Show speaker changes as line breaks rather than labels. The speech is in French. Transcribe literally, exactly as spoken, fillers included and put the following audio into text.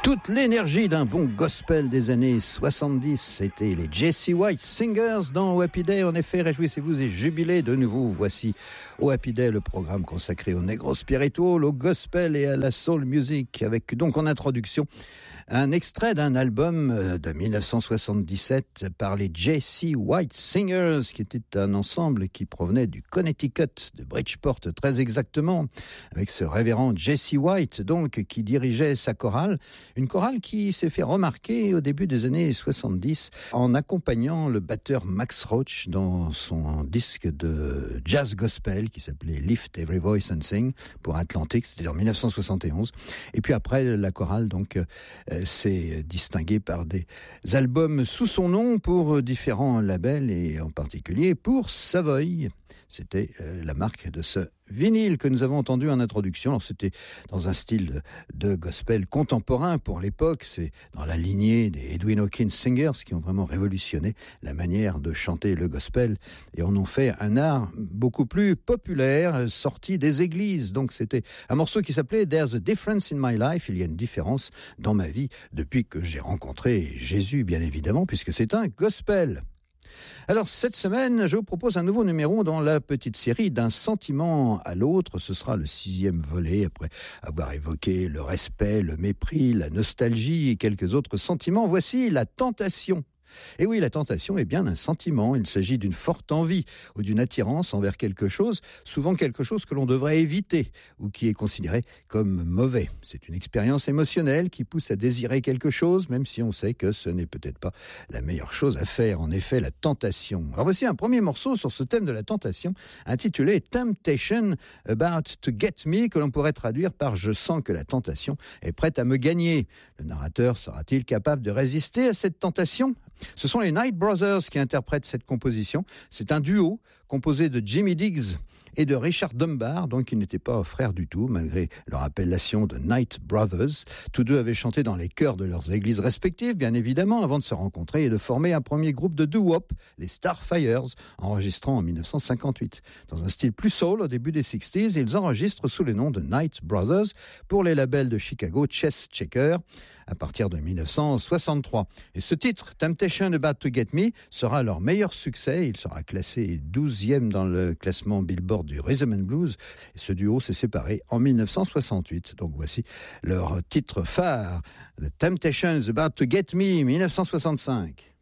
Toute l'énergie d'un bon gospel des années soixante-dix, c'était les Jesse White Singers dans Happy Day. En effet, réjouissez-vous et jubilez de nouveau. Voici Happy Day, le programme consacré au negro spiritual, au gospel et à la soul music, avec donc en introduction un extrait d'un album de dix-neuf cent soixante-dix-sept par les Jesse White Singers, qui était un ensemble qui provenait du Connecticut, de Bridgeport très exactement, avec ce révérend Jesse White, donc, qui dirigeait sa chorale. Une chorale qui s'est fait remarquer au début des années soixante-dix en accompagnant le batteur Max Roach dans son disque de jazz gospel qui s'appelait Lift Every Voice and Sing pour Atlantic, c'était en dix-neuf cent soixante et onze. Et puis après, la chorale donc euh, s'est distinguée par des albums sous son nom pour différents labels et en particulier pour Savoy. C'était euh, la marque de ce vinyle que nous avons entendu en introduction. Alors, c'était dans un style de, de gospel contemporain pour l'époque. C'est dans la lignée des Edwin Hawkins Singers qui ont vraiment révolutionné la manière de chanter le gospel et en ont fait un art beaucoup plus populaire, sorti des églises. Donc, c'était un morceau qui s'appelait There's a Difference in My Life. Il y a une différence dans ma vie depuis que j'ai rencontré Jésus, bien évidemment, puisque c'est un gospel. Alors, cette semaine, je vous propose un nouveau numéro dans la petite série D'un sentiment à l'autre. Ce sera le sixième volet, après avoir évoqué le respect, le mépris, la nostalgie et quelques autres sentiments. Voici la tentation. Et oui, la tentation est bien un sentiment. Il s'agit d'une forte envie ou d'une attirance envers quelque chose, souvent quelque chose que l'on devrait éviter ou qui est considéré comme mauvais. C'est une expérience émotionnelle qui pousse à désirer quelque chose, même si on sait que ce n'est peut-être pas la meilleure chose à faire. En effet, la tentation. Alors voici un premier morceau sur ce thème de la tentation, intitulé Temptation About to Get Me, que l'on pourrait traduire par « Je sens que la tentation est prête à me gagner ». Le narrateur sera-t-il capable de résister à cette tentation ? Ce sont les Knight Brothers qui interprètent cette composition. C'est un duo composé de Jimmy Diggs et de Richard Dunbar, donc ils n'étaient pas frères du tout, malgré leur appellation de Knight Brothers. Tous deux avaient chanté dans les chœurs de leurs églises respectives, bien évidemment, avant de se rencontrer et de former un premier groupe de doo-wop, les Starfires, enregistrant en dix-neuf cent cinquante-huit. Dans un style plus soul, au début des sixties, ils enregistrent sous le nom de Knight Brothers pour les labels de Chicago Chess Checker à partir de dix-neuf cent soixante-trois. Et ce titre, Temptation About to Get Me, sera leur meilleur succès. Il sera classé douzième dans le classement Billboard du Rhythm and Blues. Et ce duo s'est séparé en dix-neuf cent soixante-huit. Donc voici leur titre phare, The Temptations About to Get Me, dix-neuf cent soixante-cinq.